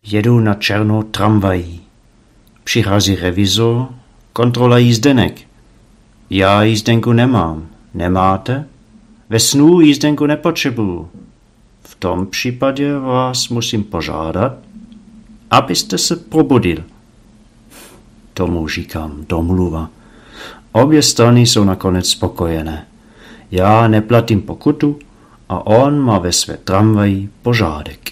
Jedu na černou tramvají. Přichází revizor, kontrola jízdenek. Já jízdenku nemám. Nemáte? Ve snu jízdenku nepotřebuju. V tom případě vás musím požádat, abyste se probudil. Tomu říkám domluva. Obě strany jsou nakonec spokojené. Já neplatím pokutu a on má ve své tramvaji pořádek.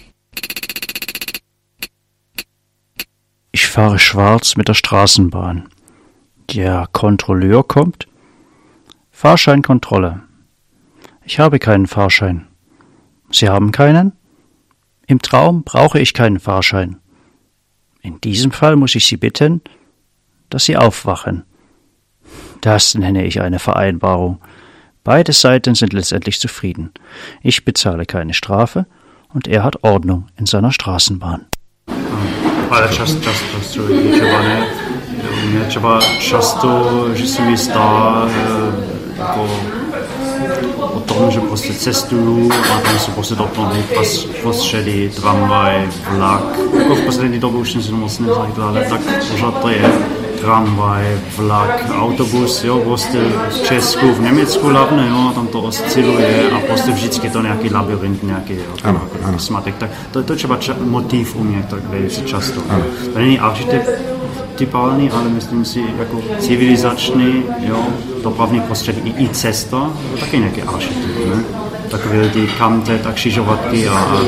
Ich fahre schwarz mit der Straßenbahn. Der Kontrolleur kommt. Fahrscheinkontrolle. Ich habe keinen Fahrschein. Sie haben keinen? Im Traum brauche ich keinen Fahrschein. In diesem Fall muss ich Sie bitten, dass Sie aufwachen. Das nenne ich eine Vereinbarung. Beide Seiten sind letztendlich zufrieden. Ich bezahle keine Strafe und er hat Ordnung in seiner Straßenbahn. Ale často třeba ne. Mě třeba často, že se mi stává jako o tom, že prostě cestuju a tam jsou prostě doplny prostředy, tramvaj, vlak. Jako v poslední době už jsem si to moc nezajídl, ale tak pořád to je. Tramvaj, vlak, autobus, jo, prostě v Česku, v Německu hlavně, jo, tam to osciluje a prostě vždycky to nějaký labyrint, nějaký smatek. Tak to je třeba motiv u mě, tak velice často. To není archetypální, ale myslím si jako civilizační, jo, dopravní prostředí i cesta, to taky nějaký archetyp, ne? Takové ty kamte, tak křižovatky a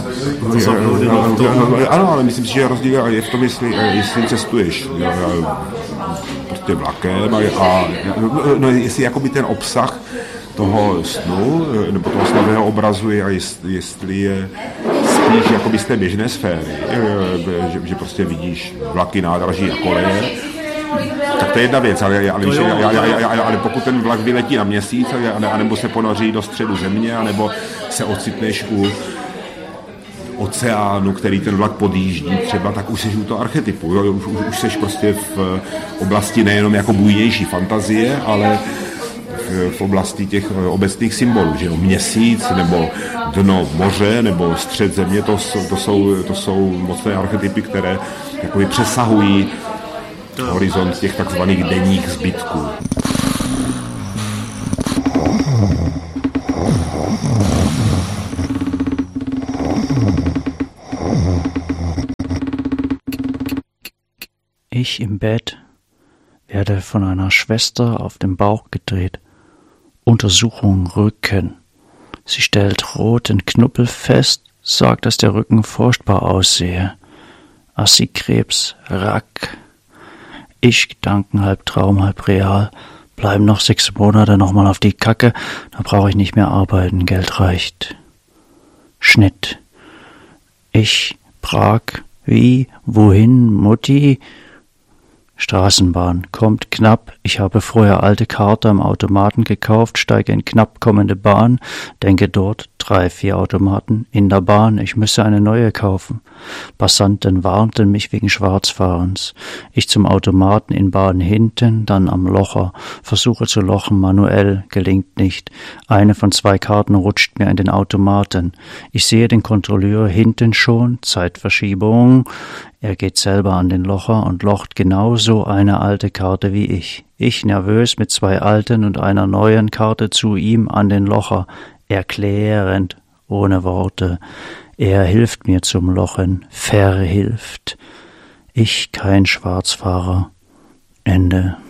ano, ale myslím si, že rozdíl je v tom, jestli cestuješ prostě vlakem a jestli jakoby ten obsah toho snu nebo toho slavného obrazu je, a jestli je spíš jakoby z té běžné sféry, že prostě vidíš vlaky, nádraží a koleje, tak to je jedna věc, ale pokud ten vlak vyletí na Měsíc, anebo se ponoří do středu země, anebo se ocitneš u oceánu, který ten vlak podjíždí třeba, tak už seš u toho archetypu. Jo? Už seš prostě v oblasti nejenom jako bujnější fantazie, ale v oblasti těch obecných symbolů, že jo? Měsíc, nebo dno moře, nebo střed země, to jsou mocné archetypy, které jakoby přesahují horizont těch takzvaných denních zbytků. Ich im Bett werde von einer Schwester auf den Bauch gedreht. Untersuchung Rücken. Sie stellt roten Knubbel fest, sagt, dass der Rücken furchtbar aussehe. Assi-Krebs, Rack. Ich, Gedanken, halb Traum, halb real. Bleiben noch 6 Monate nochmal auf die Kacke, da brauche ich nicht mehr arbeiten, Geld reicht. Schnitt. Ich, Prag, wie, wohin, Mutti? Straßenbahn, kommt knapp, ich habe vorher alte Karte am Automaten gekauft, steige in knapp kommende Bahn, denke dort 3, 4 Automaten in der Bahn, ich müsse eine neue kaufen. Passanten warnten mich wegen Schwarzfahrens. Ich zum Automaten in Bahn hinten, dann am Locher, versuche zu lochen manuell, gelingt nicht. Eine von 2 Karten rutscht mir in den Automaten. Ich sehe den Kontrolleur hinten schon, Zeitverschiebung. Er geht selber an den Locher und locht genauso eine alte Karte wie ich. Ich nervös mit 2 alten und einer neuen Karte zu ihm an den Locher, erklärend, ohne Worte. Er hilft mir zum Lochen, verhilft. Ich kein Schwarzfahrer. Ende.